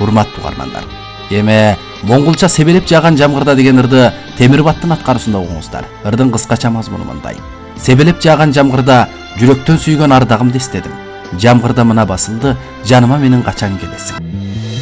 урматтуу угармандар. Эми Монголча себелеп жааган жамгырда деген ырды Темирбаттын аткаруусунда угуңуздар. Ырдын кыскача мазмуну мындай. Себелеп жааган жамгырда жүрөктөн сүйгөн ардагымды эстедим. Жамгырда мына басылды, жаныма менин качан келесиң.